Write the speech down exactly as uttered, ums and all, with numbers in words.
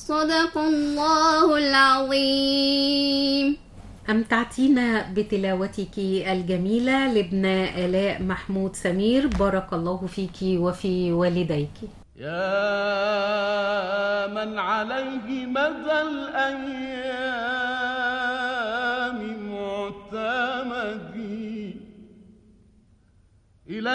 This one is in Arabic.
صدق الله العظيم. أمتعتينا بتلاوتك الجميلة لابنة آلاء محمود سمير، بارك الله فيك وفي والديك. يا من عليه مدى الأيام معتمدي إلى